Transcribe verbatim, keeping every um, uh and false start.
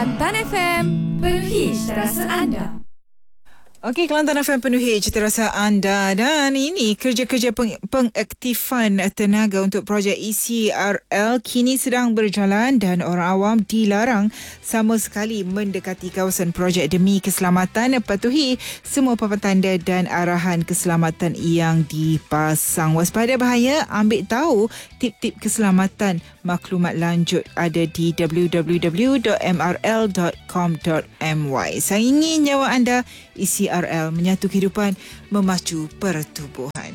Kelantan F M, penuhi rasa anda. Okey, Kelantan F M penuhi cita rasa anda, dan ini kerja-kerja peng- pengaktifan tenaga untuk projek E C R L kini sedang berjalan dan orang awam dilarang sama sekali mendekati kawasan projek demi keselamatan. Patuhi semua papan tanda dan arahan keselamatan yang dipasang. Waspada bahaya, ambil tahu tip-tip keselamatan. Maklumat lanjut ada di w w w dot m r l dot com dot m y. Saingi nyawa anda, E C R L, menyatu kehidupan, memacu pertubuhan.